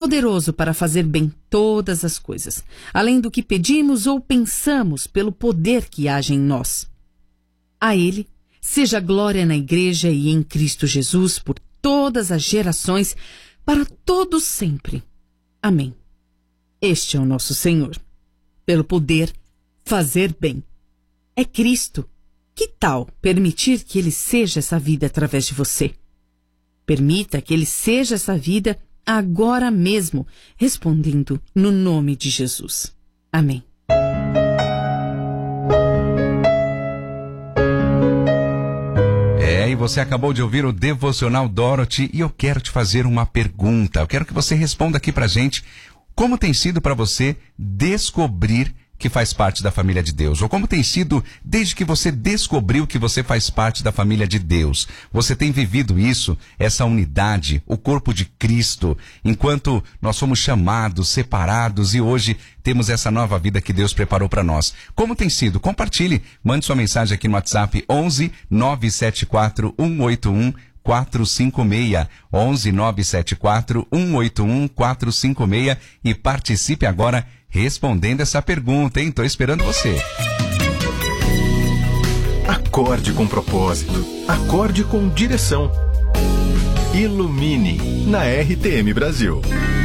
poderoso para fazer bem todas as coisas, além do que pedimos ou pensamos pelo poder que age em nós. A Ele seja glória na Igreja e em Cristo Jesus por todas as gerações, para todos sempre. Amém. Este é o nosso Senhor. Pelo poder, fazer bem. É Cristo. Que tal permitir que Ele seja essa vida através de você? Permita que Ele seja essa vida agora mesmo, respondendo no nome de Jesus. Amém. E você acabou de ouvir o Devocional Dorothy e eu quero te fazer uma pergunta. Eu quero que você responda aqui pra gente como tem sido para você descobrir que faz parte da família de Deus, ou como tem sido desde que você descobriu que você faz parte da família de Deus. Você tem vivido isso, essa unidade, o corpo de Cristo, enquanto nós somos chamados, separados e hoje temos essa nova vida que Deus preparou para nós. Como tem sido? Compartilhe, mande sua mensagem aqui no WhatsApp 11 974 181 456, 11 974 181 456 e participe agora respondendo essa pergunta, hein? Tô esperando você. Acorde com propósito. Acorde com direção. Ilumine na RTM Brasil.